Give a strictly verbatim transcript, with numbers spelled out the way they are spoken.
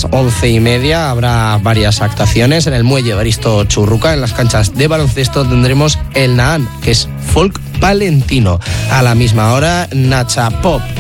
once y media habrá varias actuaciones en el Muelle Evaristo Churruca. En las canchas de baloncesto tendremos el Nahán, que es folk palentino. A la misma hora, Nacha Pop